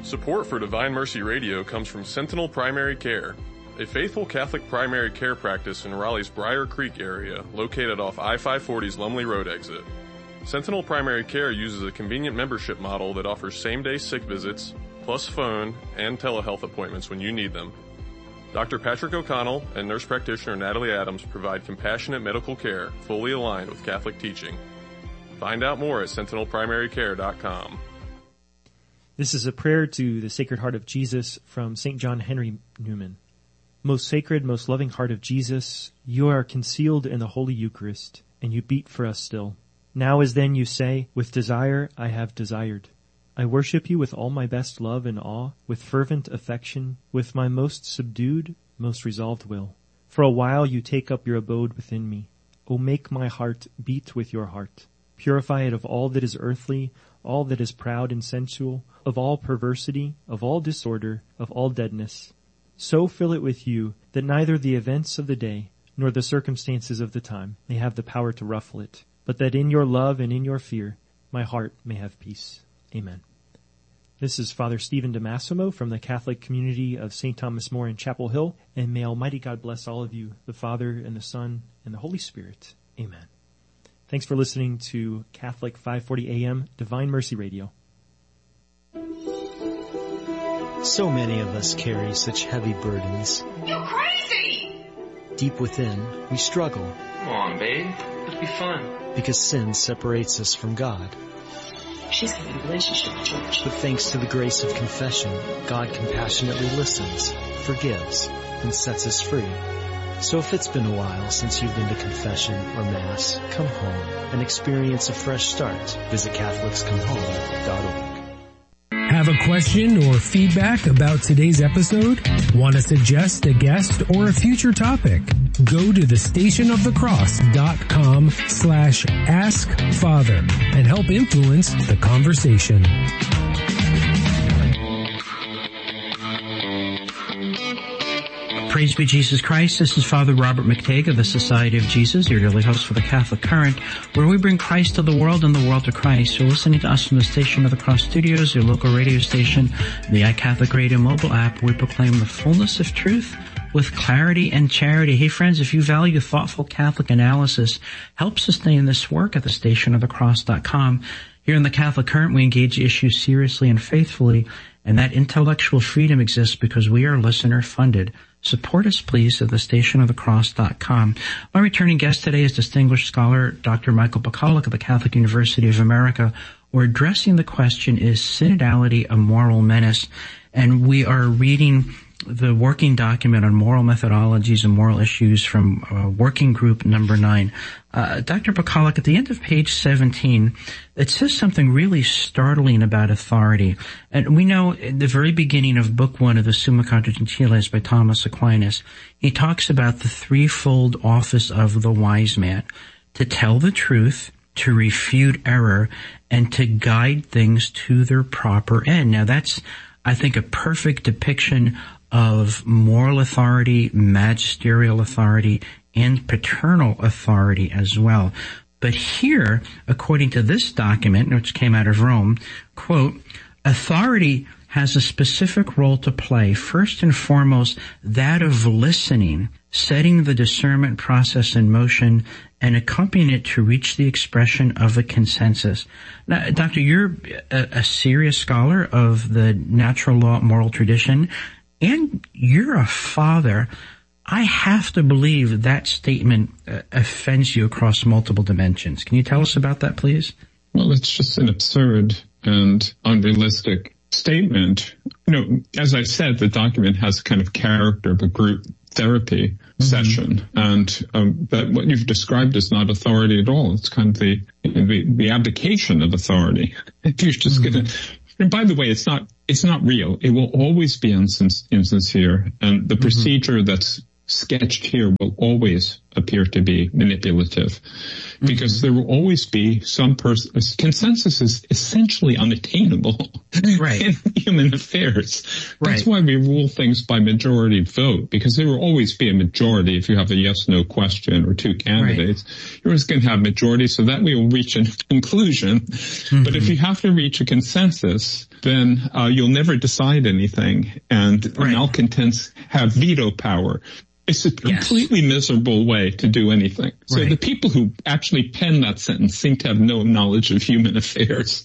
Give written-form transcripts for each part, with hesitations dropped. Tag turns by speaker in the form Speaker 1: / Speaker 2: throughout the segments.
Speaker 1: Support for Divine Mercy Radio comes from Sentinel Primary Care, a faithful Catholic primary care practice in Raleigh's Briar Creek area, located off I-540's Lumley Road exit. Sentinel Primary Care uses a convenient membership model that offers same-day sick visits, plus phone and telehealth appointments when you need them. Dr. Patrick O'Connell and nurse practitioner Natalie Adams provide compassionate medical care fully aligned with Catholic teaching. Find out more at sentinelprimarycare.com.
Speaker 2: This is a prayer to the Sacred Heart of Jesus from St. John Henry Newman. Most sacred, most loving Heart of Jesus, you are concealed in the Holy Eucharist, and you beat for us still. Now as then you say, with desire I have desired. I worship you with all my best love and awe, with fervent affection, with my most subdued, most resolved will. For a while you take up your abode within me. O make my heart beat with your heart. Purify it of all that is earthly, all that is proud and sensual, of all perversity, of all disorder, of all deadness. So fill it with you that neither the events of the day nor the circumstances of the time may have the power to ruffle it, but that in your love and in your fear my heart may have peace. Amen. This is Father Stephen DeMassimo from the Catholic community of St. Thomas More in Chapel Hill, and may Almighty God bless all of you, the Father and the Son and the Holy Spirit. Amen. Thanks for listening to Catholic 540 AM Divine Mercy Radio.
Speaker 3: So many of us carry such heavy burdens.
Speaker 4: You're crazy!
Speaker 3: Deep within, we struggle.
Speaker 5: Come on, babe. It'll be fun.
Speaker 3: Because sin separates us from God.
Speaker 4: She's having a relationship with George.
Speaker 3: But thanks to the grace of confession, God compassionately listens, forgives, and sets us free. So if it's been a while since you've been to confession or Mass, come home and experience a fresh start. Visit CatholicsComeHome.org.
Speaker 6: Have a question or feedback about today's episode? Want to suggest a guest or a future topic? Go to thestationofthecross.com/askfather and help influence the conversation.
Speaker 7: Praise be Jesus Christ. This is Father Robert McTague of the Society of Jesus, your daily host for the Catholic Current, where we bring Christ to the world and the world to Christ. You're listening to us from the Station of the Cross Studios, your local radio station, the iCatholic Radio mobile app. We proclaim the fullness of truth with clarity and charity. Hey friends, if you value thoughtful Catholic analysis, help sustain this work at thestationofthecross.com. Here in the Catholic Current, we engage issues seriously and faithfully, and that intellectual freedom exists because we are listener-funded. Support us, please, at thestationofthecross.com. My returning guest today is distinguished scholar Dr. Michael Pacolic of the Catholic University of America. We're addressing the question, is synodality a moral menace? And we are reading the working document on moral methodologies and moral issues from working group number 9. Dr. Pacolic, at the end of page 17, it says something really startling about authority. And we know at the very beginning of book 1 of the Summa Contra Gentiles by Thomas Aquinas, he talks about the threefold office of the wise man: to tell the truth, to refute error, and to guide things to their proper end. Now that's, I think, a perfect depiction of moral authority, magisterial authority, and paternal authority as well. But here, according to this document, which came out of Rome, quote, authority has a specific role to play, first and foremost, that of listening, setting the discernment process in motion, and accompanying it to reach the expression of a consensus. Now, Doctor, you're a serious scholar of the natural law moral tradition, and you're a father. I have to believe that statement offends you across multiple dimensions. Can you tell us about that, please?
Speaker 8: Well, it's just an absurd and unrealistic statement. You know, as I said, the document has kind of character of a group therapy session, and that what you've described is not authority at all. It's kind of the abdication of authority. If you're just gonna, and by the way, it's not real. It will always be insincere, and the procedure that's sketched here will always appear to be manipulative. Because there will always be some person. Consensus is essentially unattainable in human affairs. That's why we rule things by majority vote, because there will always be a majority. If you have a yes/no question or two candidates, you're always going to have majority, so that we will reach a conclusion. But if you have to reach a consensus, then you'll never decide anything, and malcontents have veto power. It's a completely miserable way to do anything. So the people who actually pen that sentence seem to have no knowledge of human affairs.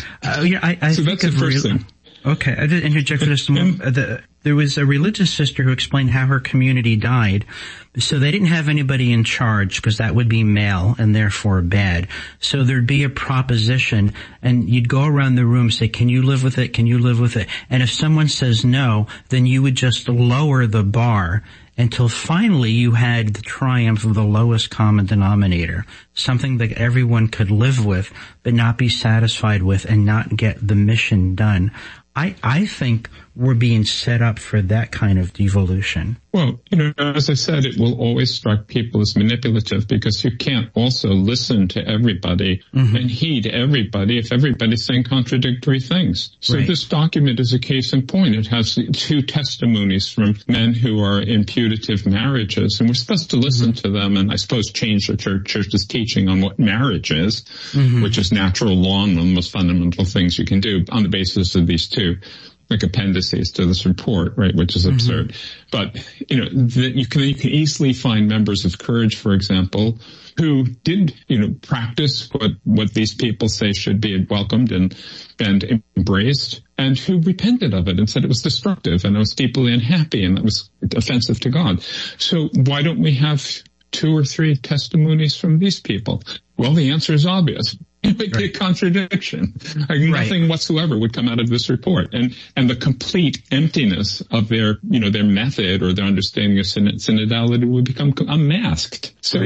Speaker 7: I
Speaker 8: so that's the first thing.
Speaker 7: Okay, I did interject for just a moment. There was a religious sister who explained how her community died. So they didn't have anybody in charge because that would be male and therefore bad. So there'd be a proposition and you'd go around the room and say, can you live with it? Can you live with it? And if someone says no, then you would just lower the bar until finally you had the triumph of the lowest common denominator, something that everyone could live with but not be satisfied with and not get the mission done. I think we're being set up for that kind of devolution.
Speaker 8: Well, as I said, it will always strike people as manipulative because you can't also listen to everybody and heed everybody if everybody's saying contradictory things. So this document is a case in point. It has two testimonies from men who are in putative marriages, and we're supposed to listen to them and I suppose change the church's teaching on what marriage is, which is natural law and one of the most fundamental things you can do on the basis of these two like appendices to this report, right, which is absurd. But, you can easily find members of Courage, for example, who did, practice what these people say should be welcomed and embraced, and who repented of it and said it was destructive and it was deeply unhappy and it was offensive to God. So why don't we have 2 or 3 testimonies from these people? Well, the answer is obvious. It would be a contradiction. Nothing whatsoever would come out of this report. And the complete emptiness of their method or their understanding of synodality would become unmasked. So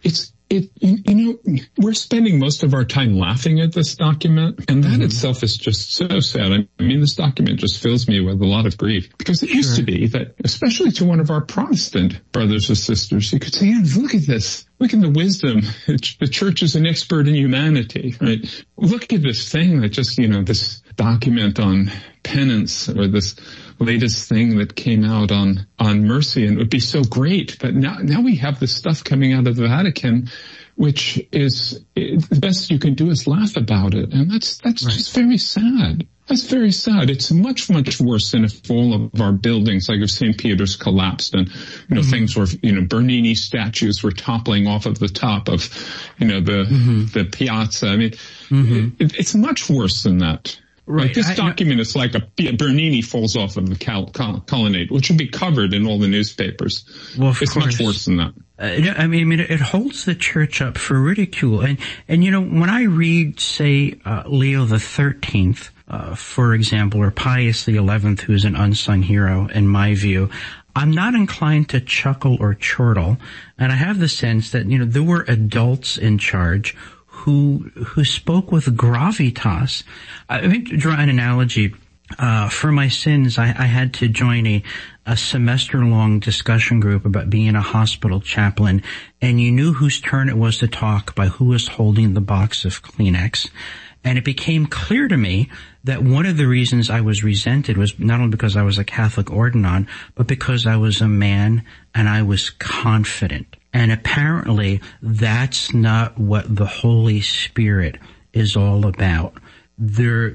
Speaker 8: we're spending most of our time laughing at this document, and that itself is just so sad. I mean, this document just fills me with a lot of grief, because it used to be that, especially to one of our Protestant brothers or sisters, you could say, look at this. Look at the wisdom. The church is an expert in humanity, right? Look at this thing that just, this document on penance, or this latest thing that came out on mercy, and it would be so great. But now we have this stuff coming out of the Vatican, which is the best you can do is laugh about it. And that's just very sad. That's very sad. It's much, much worse than if all of our buildings, like if St. Peter's collapsed and, things were, Bernini statues were toppling off of the top of, the piazza. I mean, it's much worse than that. Right. This document is like a Bernini falls off of the colonnade, which would be covered in all the newspapers. Well, it's much worse than that.
Speaker 7: It holds the church up for ridicule. And when I read, say, Leo the 13th, for example, or Pius the 11th, who's an unsung hero in my view, I'm not inclined to chuckle or chortle. And I have the sense that, there were adults in charge who spoke with gravitas. I mean, to draw an analogy, for my sins, I had to join a semester-long discussion group about being a hospital chaplain, and you knew whose turn it was to talk by who was holding the box of Kleenex. And it became clear to me that one of the reasons I was resented was not only because I was a Catholic ordinan, but because I was a man and I was confident. And apparently that's not what the Holy Spirit is all about. There's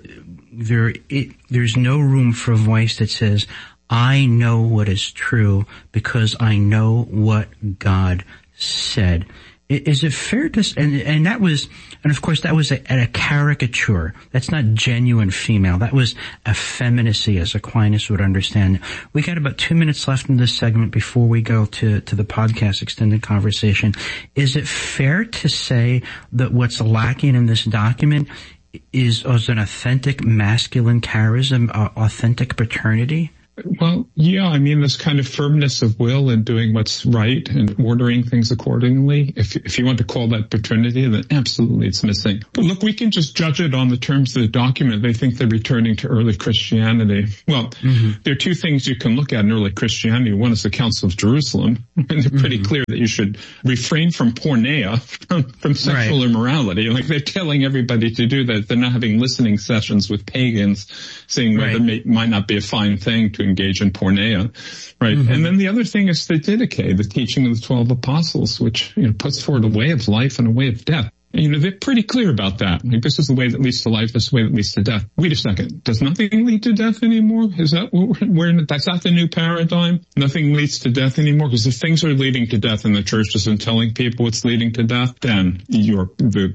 Speaker 7: no room for a voice that says, I know what is true because I know what God said. Is it fair to, and of course that was a caricature. That's not genuine female. That was effeminacy, as Aquinas would understand. We got about 2 minutes left in this segment before we go to the podcast extended conversation. Is it fair to say that what's lacking in this document is an authentic masculine charism, authentic paternity?
Speaker 8: Well, yeah, I mean, this kind of firmness of will and doing what's right and ordering things accordingly. If you want to call that paternity, then absolutely it's missing. But look, we can just judge it on the terms of the document. They think they're returning to early Christianity. Well, there are two things you can look at in early Christianity. One is the Council of Jerusalem, and they're pretty clear that you should refrain from porneia, from sexual immorality. Like, they're telling everybody to do that. They're not having listening sessions with pagans, saying whether it might not be a fine thing to engage in porneia, right? And then the other thing is the Didache, the teaching of the 12 apostles, which, puts forward a way of life and a way of death. And, they're pretty clear about that. Like, this is the way that leads to life, this is the way that leads to death. Wait a second. Does nothing lead to death anymore? Is that that's not the new paradigm? Nothing leads to death anymore? Because if things are leading to death and the church isn't telling people it's leading to death, then you're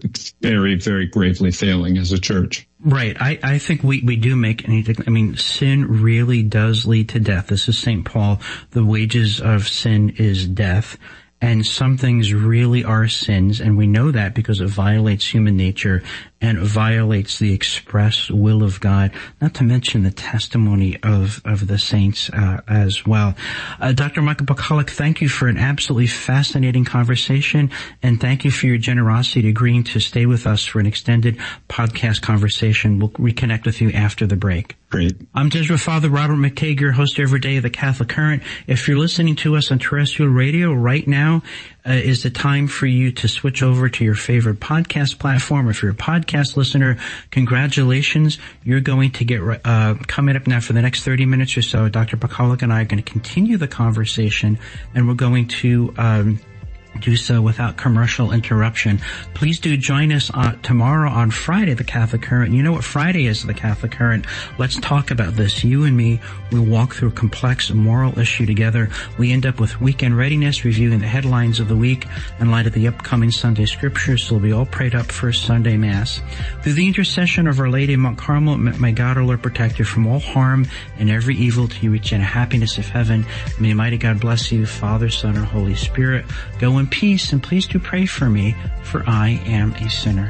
Speaker 8: very, very gravely failing as a church.
Speaker 7: Right. I think we do make anything. I mean, sin really does lead to death. This is St. Paul. The wages of sin is death. And some things really are sins, and we know that because it violates human nature and violates the express will of God, not to mention the testimony of the saints as well. Dr. Michael Bukalik, thank you for an absolutely fascinating conversation, and thank you for your generosity agreeing to stay with us for an extended podcast conversation. We'll reconnect with you after the break.
Speaker 8: Great.
Speaker 7: I'm Jesuit Father Robert McTague, your host every day of the Catholic Current. If you're listening to us on terrestrial radio right now, is the time for you to switch over to your favorite podcast platform. If you're a podcast listener, congratulations. You're going to get, coming up now for the next 30 minutes or so, Dr. Bukalik and I are going to continue the conversation, and we're going to, do so without commercial interruption. Please do join us tomorrow on Friday, the Catholic Current. You know what Friday is, the Catholic Current. Let's talk about this. You and me, we walk through a complex moral issue together. We end up with weekend readiness, reviewing the headlines of the week in light of the upcoming Sunday scriptures. So we'll be all prayed up for Sunday Mass. Through the intercession of Our Lady of Mount Carmel, may God our Lord protect you from all harm and every evil till you reach in the happiness of heaven. May Almighty God bless you, Father, Son, and Holy Spirit. Go in peace, and please do pray for me, for I am a sinner.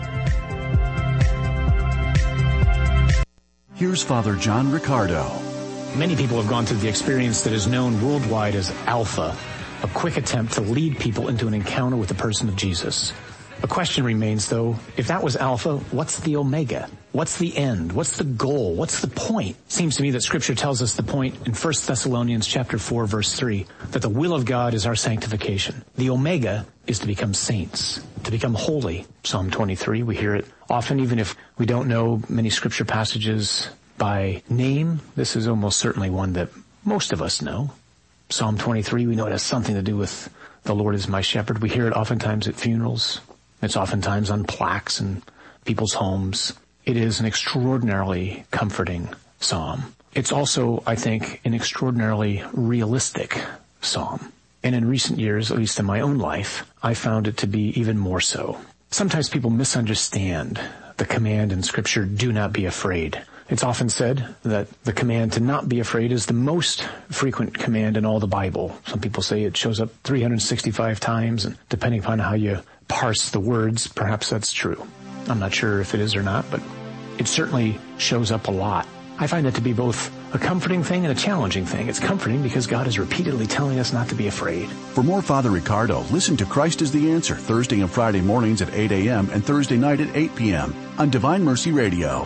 Speaker 9: Here's Father John Riccardo.
Speaker 10: Many people have gone through the experience that is known worldwide as Alpha, a quick attempt to lead people into an encounter with the person of Jesus. A question remains, though, if that was Alpha, what's the Omega? What's the end? What's the goal? What's the point? Seems to me that Scripture tells us the point in 1 Thessalonians chapter 4, verse 3, that the will of God is our sanctification. The Omega is to become saints, to become holy. Psalm 23, we hear it often, even if we don't know many Scripture passages by name. This is almost certainly one that most of us know. Psalm 23, we know it has something to do with the Lord is my shepherd. We hear it oftentimes at funerals. It's oftentimes on plaques in people's homes. It is an extraordinarily comforting psalm. It's also, I think, an extraordinarily realistic psalm. And in recent years, at least in my own life, I found it to be even more so. Sometimes people misunderstand the command in Scripture, do not be afraid. It's often said that the command to not be afraid is the most frequent command in all the Bible. Some people say it shows up 365 times, and depending upon how you parse the words, perhaps that's true. I'm not sure if it is or not, but it certainly shows up a lot. I find it to be both a comforting thing and a challenging thing. It's comforting because God is repeatedly telling us not to be afraid.
Speaker 9: For more Father Riccardo, listen to Christ is the Answer Thursday and Friday mornings at 8 a.m. and Thursday night at 8 p.m. on Divine Mercy Radio.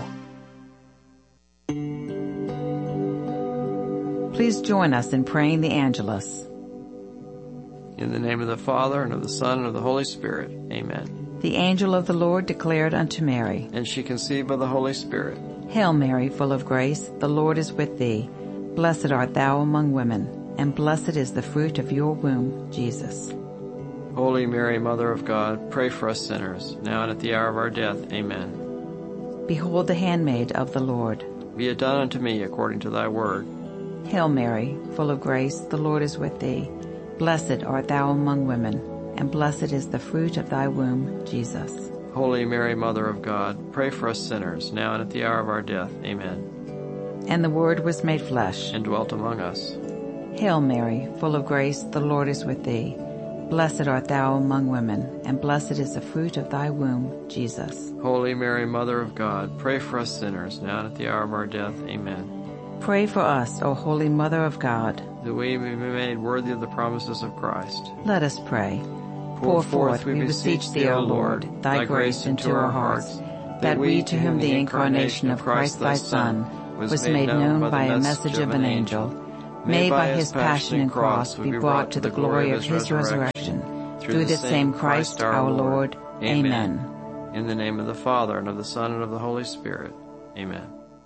Speaker 11: Please join us in praying the Angelus.
Speaker 12: In the name of the Father, and of the Son, and of the Holy Spirit. Amen.
Speaker 11: The angel of the Lord declared unto Mary,
Speaker 12: and she conceived by the Holy Spirit.
Speaker 11: Hail Mary, full of grace, the Lord is with thee. Blessed art thou among women, and blessed is the fruit of your womb, Jesus.
Speaker 12: Holy Mary, Mother of God, pray for us sinners, now and at the hour of our death. Amen.
Speaker 11: Behold the handmaid of the Lord.
Speaker 12: Be it done unto me according to thy word.
Speaker 11: Hail Mary, full of grace, the Lord is with thee. Blessed art thou among women, and blessed is the fruit of thy womb, Jesus.
Speaker 12: Holy Mary, Mother of God, pray for us sinners, now and at the hour of our death. Amen.
Speaker 11: And the Word was made flesh,
Speaker 12: and dwelt among us.
Speaker 11: Hail Mary, full of grace, the Lord is with thee. Blessed art thou among women, and blessed is the fruit of thy womb, Jesus.
Speaker 12: Holy Mary, Mother of God, pray for us sinners, now and at the hour of our death. Amen.
Speaker 11: Pray for us, O Holy Mother of God,
Speaker 12: that we may be made worthy of the promises of Christ.
Speaker 11: Let us pray. Pour forth, we beseech thee, O Lord, thy grace into our hearts, that we, to whom the incarnation of Christ thy Son was made known by a message of an angel, may by his passion and cross be brought to the glory of his resurrection, through the same Christ our Lord. Amen.
Speaker 12: In the name of the Father, and of the Son, and of the Holy Spirit. Amen.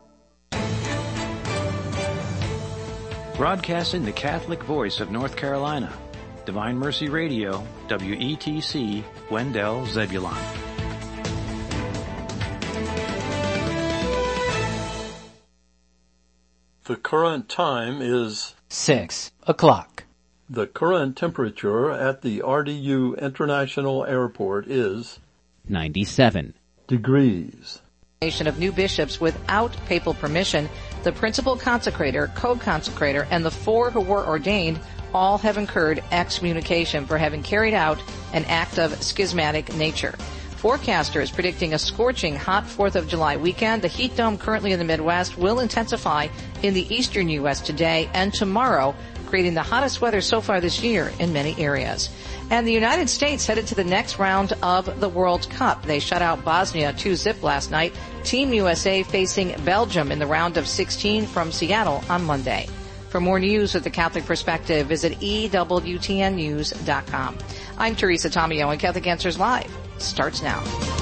Speaker 13: Broadcasting the Catholic voice of North Carolina, Divine Mercy Radio, WETC, Wendell, Zebulon.
Speaker 14: The current time is
Speaker 15: 6 o'clock.
Speaker 14: The current temperature at the RDU International Airport is
Speaker 15: 97
Speaker 14: degrees.
Speaker 16: Of new bishops without papal permission, the principal consecrator, co-consecrator, and the 4 who were ordained all have incurred excommunication for having carried out an act of schismatic nature. Forecasters predicting a scorching hot 4th of July weekend. The heat dome currently in the Midwest will intensify in the eastern U.S. today and tomorrow, creating the hottest weather so far this year in many areas. And the United States headed to the next round of the World Cup. They shut out Bosnia 2-0 last night. Team USA facing Belgium in the round of 16 from Seattle on Monday. For more news with the Catholic Perspective, visit EWTNnews.com. I'm Teresa Tomeo, and Catholic Answers Live starts now.